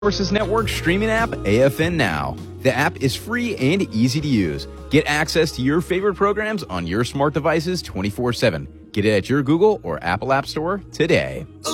Resources Network streaming app, AFN Now. The app is free and easy to use. Get access to your favorite programs on your smart devices 24/7. Get it at your Google or Apple App Store today.